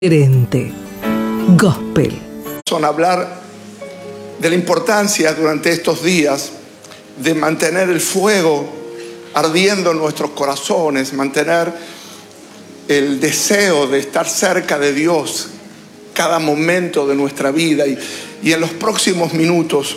Herente Gospel. Son hablar de la importancia durante estos días de mantener el fuego ardiendo en nuestros corazones, mantener el deseo de estar cerca de Dios cada momento de nuestra vida y en los próximos minutos.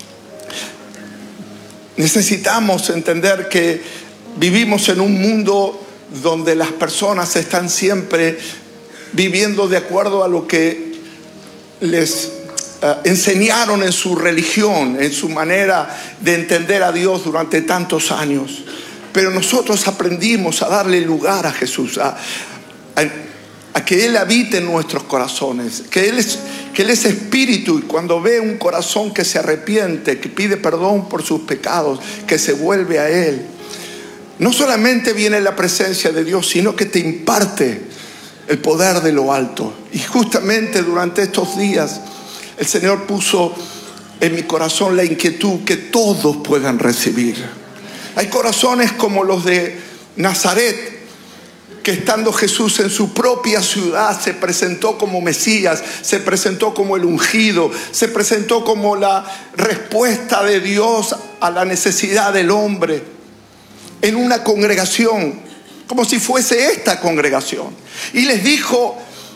Necesitamos entender que vivimos en un mundo donde las personas están siempre viviendo de acuerdo a lo que les enseñaron en su religión, en su manera de entender a Dios durante tantos años. Pero nosotros aprendimos a darle lugar a Jesús, a que Él habite en nuestros corazones, que Él es espíritu, y cuando ve un corazón que se arrepiente, que pide perdón por sus pecados, que se vuelve a Él, no solamente viene la presencia de Dios, sino que te imparte el poder de lo alto. Y justamente durante estos días el Señor puso en mi corazón la inquietud que todos puedan recibir. Hay corazones como los de Nazaret, que estando Jesús en su propia ciudad se presentó como Mesías, se presentó como el ungido, se presentó como la respuesta de Dios a la necesidad del hombre en una congregación, como si fuese esta congregación. Y les dijo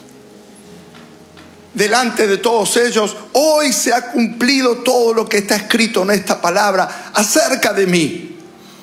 delante de todos ellos: hoy se ha cumplido todo lo que está escrito en esta palabra acerca de mí.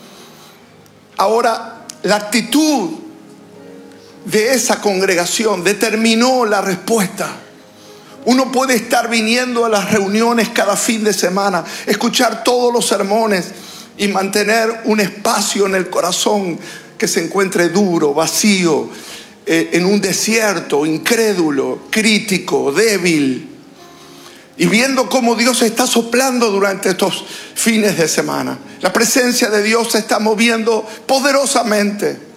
Ahora, la actitud de esa congregación determinó la respuesta. Uno puede estar viniendo a las reuniones cada fin de semana, escuchar todos los sermones y mantener un espacio en el corazón que se encuentre duro, vacío, en un desierto, incrédulo, crítico, débil. Y viendo cómo Dios está soplando durante estos fines de semana. La presencia de Dios se está moviendo poderosamente.